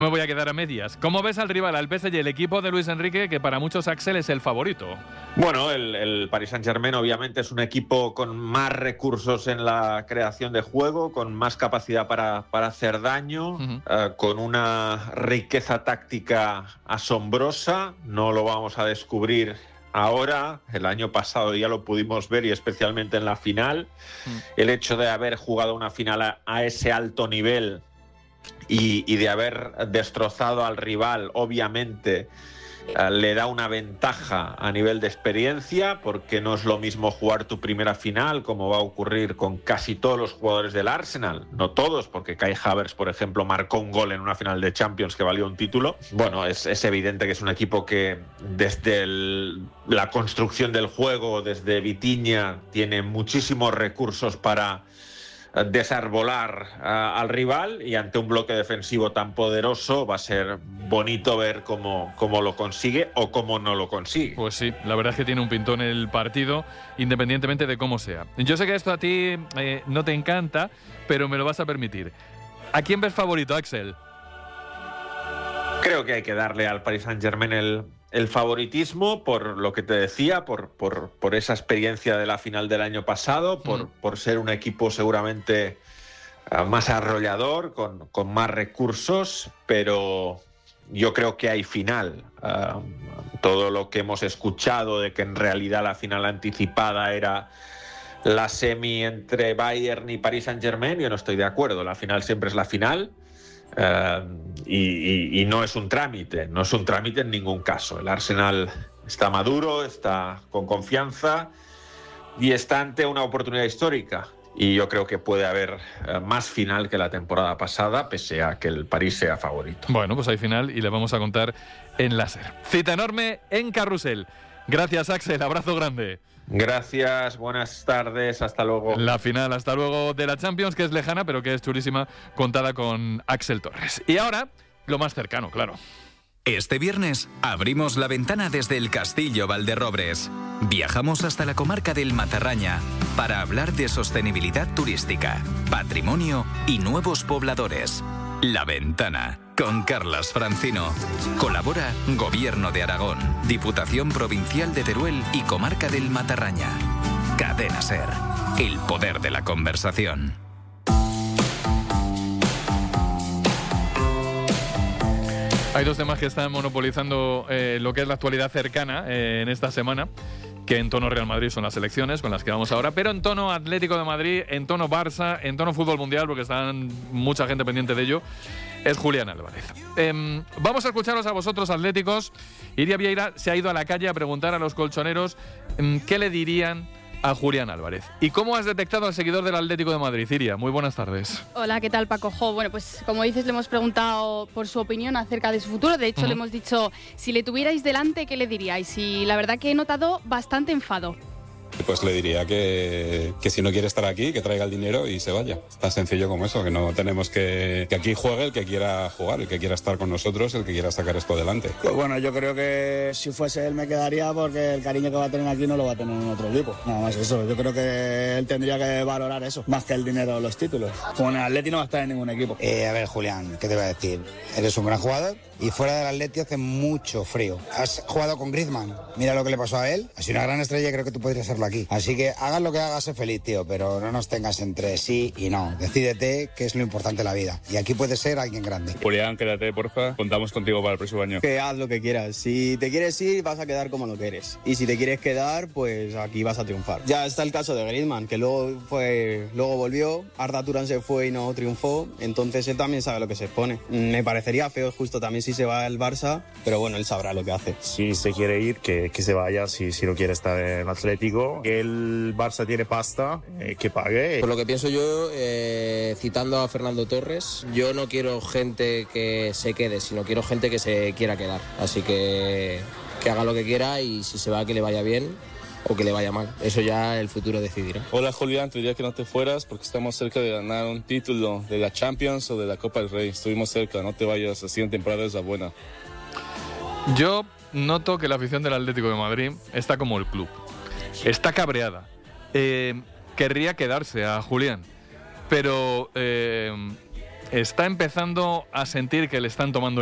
Me voy a quedar a medias. ¿Cómo ves al rival, al PSG, el equipo de Luis Enrique, que para muchos, Axel, es el favorito? Bueno, el Paris Saint-Germain obviamente es un equipo con más recursos en la creación de juego, con más capacidad para hacer daño, con una riqueza táctica asombrosa. No lo vamos a descubrir ahora, el año pasado ya lo pudimos ver, y especialmente en la final. El hecho de haber jugado una final a ese alto nivel y de haber destrozado al rival, obviamente le da una ventaja a nivel de experiencia, porque no es lo mismo jugar tu primera final, como va a ocurrir con casi todos los jugadores del Arsenal. No todos, porque Kai Havertz, por ejemplo, marcó un gol en una final de Champions que valió un título. Bueno, es evidente que es un equipo que desde la construcción del juego, desde Vitinha, tiene muchísimos recursos para desarbolar al rival, y ante un bloque defensivo tan poderoso va a ser bonito ver cómo lo consigue o cómo no lo consigue. Pues sí, la verdad es que tiene un pintón el partido, independientemente de cómo sea. Yo sé que esto a ti no te encanta, pero me lo vas a permitir. ¿A quién ves favorito, Axel? Creo que hay que darle al Paris Saint-Germain el favoritismo, por lo que te decía, por esa experiencia de la final del año pasado, por ser un equipo seguramente más arrollador, con más recursos, pero yo creo que hay final. Todo lo que hemos escuchado de que en realidad la final anticipada era la semi entre Bayern y Paris Saint-Germain, yo no estoy de acuerdo. La final siempre es la final. Y no es un trámite en ningún caso. El Arsenal está maduro, está con confianza y está ante una oportunidad histórica, y yo creo que puede haber más final que la temporada pasada, pese a que el París sea favorito. Bueno, pues hay final y le vamos a contar en láser. Cita enorme en Carrusel. Gracias, Axel, abrazo grande. Gracias, buenas tardes, hasta luego. La final, hasta luego, de la Champions, que es lejana, pero que es chulísima, contada con Axel Torres. Y ahora, lo más cercano, claro. Este viernes abrimos la ventana desde el Castillo Valderrobres. Viajamos hasta la comarca del Matarraña para hablar de sostenibilidad turística, patrimonio y nuevos pobladores. La Ventana, con Carlas Francino. Colabora Gobierno de Aragón, Diputación Provincial de Teruel y Comarca del Matarraña. Cadena SER, el poder de la conversación. Hay dos temas que están monopolizando lo que es la actualidad cercana en esta semana, que en tono Real Madrid son las elecciones con las que vamos ahora, pero en tono Atlético de Madrid, en tono Barça, en tono fútbol mundial, porque están mucha gente pendiente de ello, es Julián Álvarez. Vamos a escucharos a vosotros, atléticos. Iria Vieira se ha ido a la calle a preguntar a los colchoneros qué le dirían a Julián Álvarez. ¿Y cómo has detectado al seguidor del Atlético de Madrid, Iria? Muy buenas tardes. Hola, ¿qué tal, Paco? Bueno, pues como dices, le hemos preguntado por su opinión acerca de su futuro. De hecho, le hemos dicho, si le tuvierais delante, ¿qué le diríais? Y la verdad que he notado bastante enfado. Pues le diría que si no quiere estar aquí, que traiga el dinero y se vaya. Tan sencillo como eso, que no tenemos que aquí juegue el que quiera jugar, el que quiera estar con nosotros, el que quiera sacar esto adelante. Pues bueno, yo creo que si fuese él me quedaría, porque el cariño que va a tener aquí no lo va a tener en otro equipo. Nada más eso, yo creo que él tendría que valorar eso, más que el dinero o los títulos. Con el Atleti no va a estar en ningún equipo. A ver, Julián, ¿qué te voy a decir? Eres un gran jugador y fuera del Atleti hace mucho frío. Has jugado con Griezmann, mira lo que le pasó a él. Ha sido una gran estrella y creo que tú podrías serlo aquí. Así que hagas lo que hagas, sé feliz, tío, pero no nos tengas entre sí y no. Decídete qué es lo importante de la vida. Y aquí puedes ser alguien grande. Julián, quédate, porfa. Contamos contigo para el próximo año. Que haz lo que quieras. Si te quieres ir, vas a quedar como lo que eres. Y si te quieres quedar, pues aquí vas a triunfar. Ya está el caso de Griezmann, que luego volvió. Arda Turán se fue y no triunfó. Entonces él también sabe lo que se expone. Me parecería feo justo también si se va al Barça, pero bueno, él sabrá lo que hace. Si se quiere ir, que se vaya. Si no quiere estar en Atlético, que el Barça tiene pasta, que pague. Por lo que pienso yo, citando a Fernando Torres, yo no quiero gente que se quede, sino quiero gente que se quiera quedar. Así que haga lo que quiera, y si se va, que le vaya bien o que le vaya mal. Eso ya el futuro decidirá. Hola, Julián, te diría que no te fueras porque estamos cerca de ganar un título de la Champions o de la Copa del Rey. Estuvimos cerca, no te vayas, la siguiente temporada es la buena. Yo noto que la afición del Atlético de Madrid está como el club. Está cabreada. Querría quedarse a Julián, pero está empezando a sentir que le están tomando